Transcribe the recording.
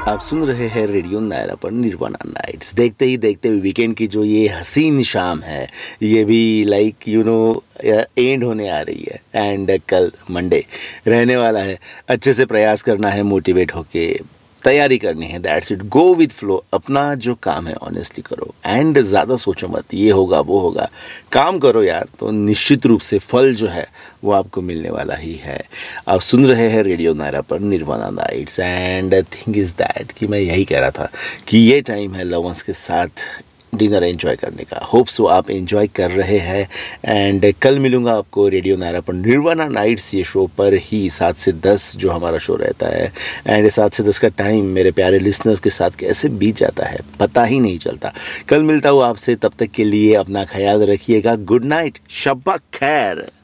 आप सुन रहे हैं रेडियो नायरा पर निर्वाणा नाइट्स। देखते ही देखते वीकेंड की जो ये हसीन शाम है ये भी एंड होने आ रही है। एंड कल मंडे रहने वाला है। अच्छे से प्रयास करना है, मोटिवेट होके तैयारी करनी है। That's it, go with flow. अपना जो काम है ऑनेस्टली करो एंड ज़्यादा सोचो मत ये होगा वो होगा। काम करो यार, तो निश्चित रूप से फल जो है वो आपको मिलने वाला ही है। आप सुन रहे हैं रेडियो नायरा पर nirvana nights and thing is that कि मैं यही कह रहा था कि ये टाइम है लवर्स के साथ डिनर एंजॉय करने का। होप सो आप एंजॉय कर रहे हैं। एंड कल मिलूंगा आपको रेडियो नायरा पर निर्वाणा नाइट्स ये शो पर ही 7 से 10 जो हमारा शो रहता है। एंड 7 से 10 का टाइम मेरे प्यारे लिसनर्स के साथ कैसे बीत जाता है पता ही नहीं चलता। कल मिलता हूँ आपसे, तब तक के लिए अपना ख्याल रखिएगा। गुड नाइट, शब्बा खैर।